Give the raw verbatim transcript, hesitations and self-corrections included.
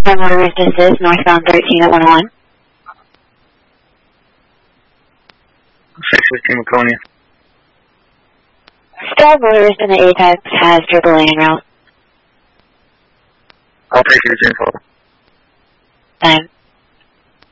Star Motors, this is northbound thirteen at one oh one. six fifteen Laconia. Star Motors in the Apex has triple A en route. I'll take your info.